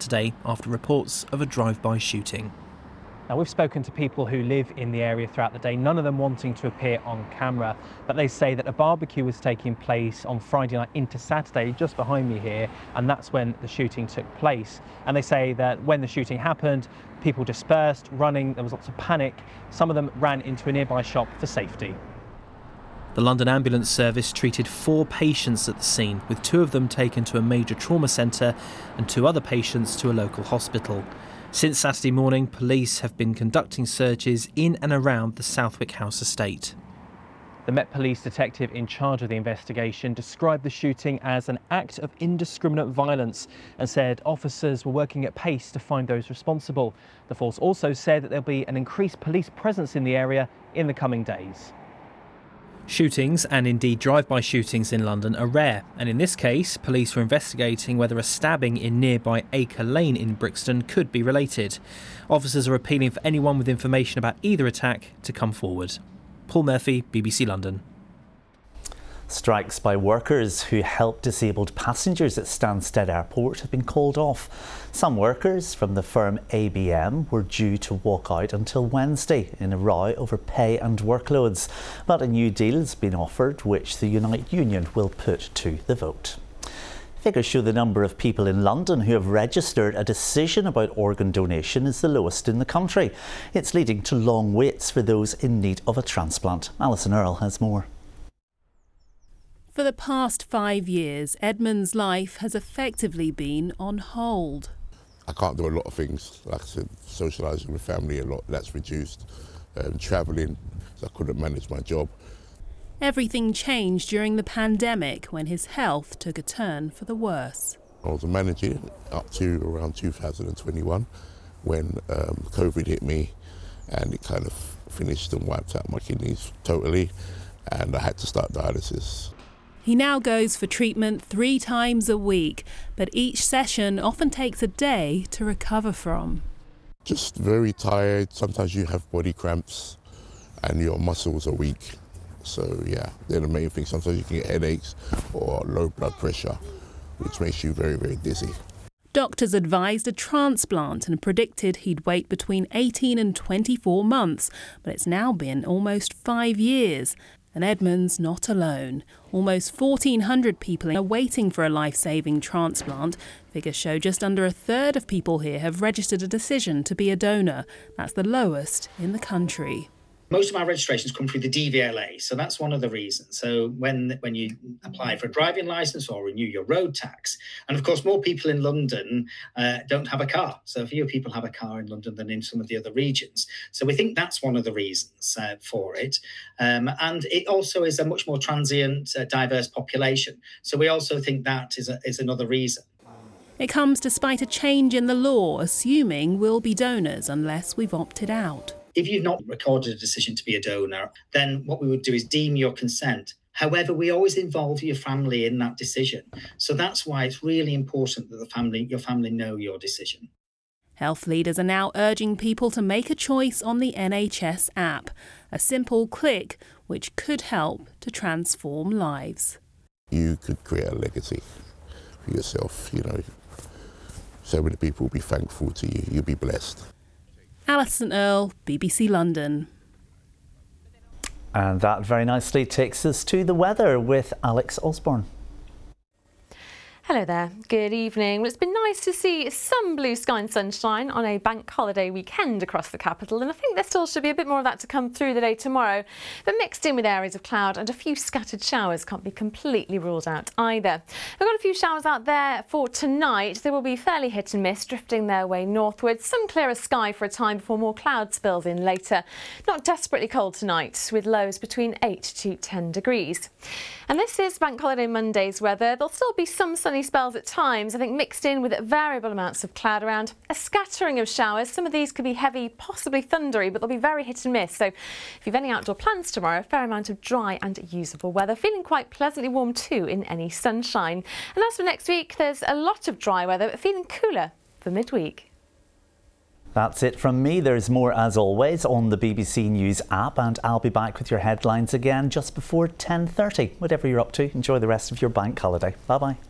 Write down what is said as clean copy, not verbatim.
Saturday after reports of a drive-by shooting. Now, we've spoken to people who live in the area throughout the day, none of them wanting to appear on camera, but they say that a barbecue was taking place on Friday night into Saturday, just behind me here, and that's when the shooting took place. And they say that when the shooting happened, people dispersed, running, there was lots of panic. Some of them ran into a nearby shop for safety. The London Ambulance Service treated 4 patients at the scene, with 2 of them taken to a major trauma centre and 2 other patients to a local hospital. Since Saturday morning, police have been conducting searches in and around the Southwick House estate. The Met Police detective in charge of the investigation described the shooting as an act of indiscriminate violence and said officers were working at pace to find those responsible. The force also said that there'll be an increased police presence in the area in the coming days. Shootings, and indeed drive-by shootings in London, are rare, and in this case, police were investigating whether a stabbing in nearby Acre Lane in Brixton could be related. Officers are appealing for anyone with information about either attack to come forward. Paul Murphy, BBC London. Strikes by workers who help disabled passengers at Stansted Airport have been called off. Some workers from the firm ABM were due to walk out until Wednesday in a row over pay and workloads. But a new deal has been offered, which the Unite Union will put to the vote. Figures show the number of people in London who have registered a decision about organ donation is the lowest in the country. It's leading to long waits for those in need of a transplant. Alison Earle has more. For the past 5 years, Edmund's life has effectively been on hold. I can't do a lot of things, like I said, socialising with family a lot, that's reduced. Travelling, so I couldn't manage my job. Everything changed during the pandemic when his health took a turn for the worse. I was a manager up to around 2021 when COVID hit me and it kind of finished and wiped out my kidneys totally, and I had to start dialysis. He now goes for treatment 3 times a week, but each session often takes a day to recover from. Just very tired. Sometimes you have body cramps and your muscles are weak. So yeah, they're the main thing. Sometimes you can get headaches or low blood pressure, which makes you very, very dizzy. Doctors advised a transplant and predicted he'd wait between 18 and 24 months, but it's now been almost 5 years. And Edmund's not alone. Almost 1,400 people are waiting for a life-saving transplant. Figures show just under a third of people here have registered a decision to be a donor. That's the lowest in the country. Most of our registrations come through the DVLA, so that's one of the reasons. So when you apply for a driving licence or renew your road tax, and of course more people in London don't have a car. So fewer people have a car in London than in some of the other regions. So we think that's one of the reasons for it. And it also is a much more transient, diverse population. So we also think that is another reason. It comes despite a change in the law, assuming we'll be donors unless we've opted out. If you've not recorded a decision to be a donor, then what we would do is deem your consent. However, we always involve your family in that decision. So that's why it's really important that your family know your decision. Health leaders are now urging people to make a choice on the NHS app, a simple click which could help to transform lives. You could create a legacy for yourself, you know. So many people will be thankful to you. You'll be blessed. Alison Earle, BBC London. And that very nicely takes us to the weather with Alex Osborne. Hello there, good evening. Well, it's been nice to see some blue sky and sunshine on a bank holiday weekend across the capital, and I think there still should be a bit more of that to come through the day tomorrow, but mixed in with areas of cloud and a few scattered showers can't be completely ruled out either. We've got a few showers out there for tonight. They will be fairly hit and miss, drifting their way northwards. Some clearer sky for a time before more cloud spills in later. Not desperately cold tonight, with lows between 8 to 10 degrees. And this is Bank Holiday Monday's weather. There'll still be some sunny spells at times, I think mixed in with variable amounts of cloud around. A scattering of showers. Some of these could be heavy, possibly thundery, but they'll be very hit and miss. So if you've any outdoor plans tomorrow, a fair amount of dry and usable weather. Feeling quite pleasantly warm too in any sunshine. And as for next week, there's a lot of dry weather, but feeling cooler for midweek. That's it from me. There's more as always on the BBC News app, and I'll be back with your headlines again just before 10:30. Whatever you're up to, enjoy the rest of your bank holiday. Bye bye.